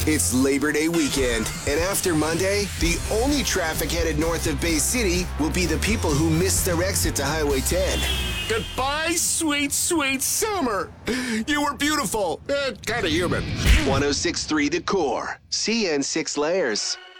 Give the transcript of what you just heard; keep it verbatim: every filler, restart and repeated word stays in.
It's Labor Day weekend, and after Monday, the only traffic headed north of Bay City will be the people who missed their exit to Highway ten. Goodbye, sweet, sweet summer. You were beautiful and kind of human. one oh six point three The Core, C N six Layers.